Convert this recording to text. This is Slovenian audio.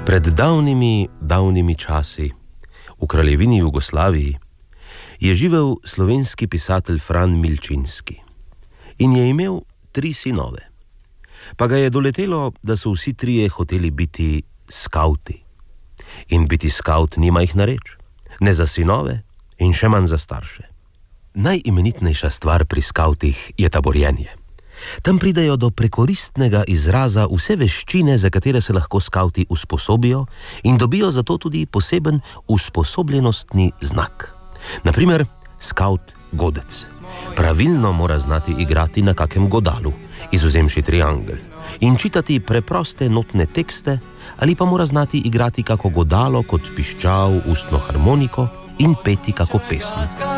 Pred davnimi časi, v kraljevini Jugoslaviji, je živel slovenski pisatelj Fran Milčinski in je imel 3 sinove. Pa ga je doletelo, da so vsi 3 hoteli biti skavti. In biti skavt nima jih reč, ne za sinove in še manj za starše. Najimenitnejša stvar pri skavtih je taborjenje. Tam pridejo do prekoristnega izraza vse veščine, za katere se lahko skavti usposobijo in dobijo zato tudi poseben usposobljenostni znak. Naprimer, skavt godec. Pravilno mora znati igrati na kakem godalu, izvzemši triangel, in čitati preproste notne tekste, ali pa mora znati igrati kako godalo kot piščal ustno harmoniko in peti kako pesem.